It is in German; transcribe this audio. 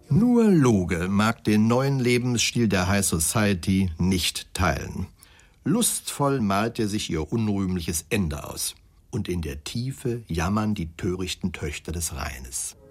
Nur Loge mag den neuen Lebensstil der High Society nicht teilen. Lustvoll malt er sich ihr unrühmliches Ende aus. Und in der Tiefe jammern die törichten Töchter des Rheines.